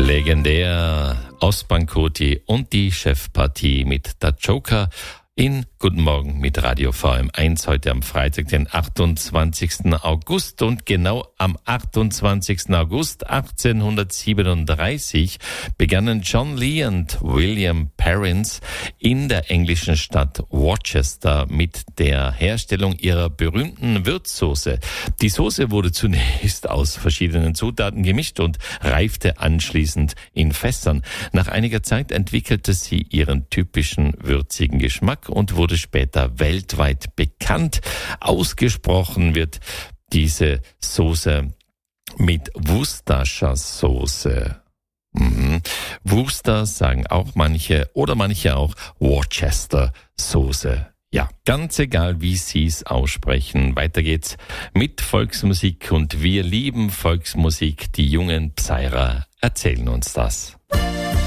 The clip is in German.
Legendär Ostbankoti und die Chefpartie mit der Joker in Guten Morgen mit Radio VM1 heute am Freitag, den 28. August. Und genau am 28. August 1837 begannen John Lee und William Perrins in der englischen Stadt Worcester mit der Herstellung ihrer berühmten Würzsoße. Die Soße wurde zunächst aus verschiedenen Zutaten gemischt und reifte anschließend in Fässern. Nach einiger Zeit entwickelte sie ihren typischen würzigen Geschmack und wurde später weltweit bekannt. Ausgesprochen wird diese Soße mit Worcestershire Soße. Worcester sagen auch manche oder manche auch Worcester Soße. Ja, ganz egal, wie Sie es aussprechen. Weiter geht's mit Volksmusik und wir lieben Volksmusik. Die jungen Psyrer erzählen uns das.